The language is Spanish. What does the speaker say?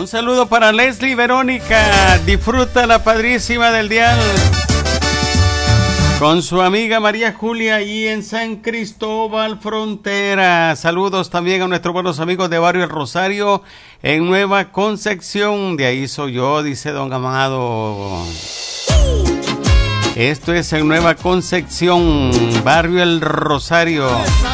Un saludo para Leslie Verónica. Disfruta la padrísima del dial con su amiga María Julia allí en San Cristóbal Frontera. Saludos también a nuestros buenos amigos de Barrio El Rosario en Nueva Concepción. De ahí soy yo, dice don Amado. Esto es en Nueva Concepción, Barrio El Rosario.